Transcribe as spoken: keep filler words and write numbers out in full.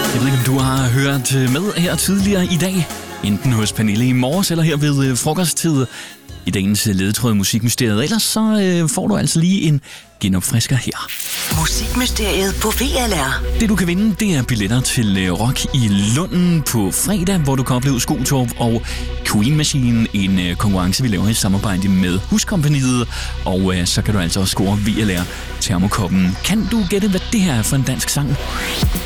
Jeg ved ikke, om du har hørt med her tidligere i dag, enten hos Pernille i morges eller her ved frokosttid i dagens ledetråd Musikmysteriet. Ellers så øh, får du altså lige en genopfrisker her. Musikmysteriet på V L R. Det du kan vinde, det er billetter til øh, Rock i Lunden på fredag, hvor du kan opleve Skotorp og Queen Machine, en øh, konkurrence, vi laver i samarbejde med Huskompagniet. Og øh, så kan du altså også score V L R termokoppen. Kan du gætte, hvad det her er for en dansk sang?